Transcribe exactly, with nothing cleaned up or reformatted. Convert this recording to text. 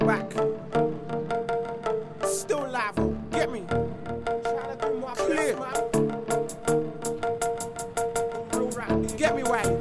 back. Still live, oh, get me. Clear. Get me right.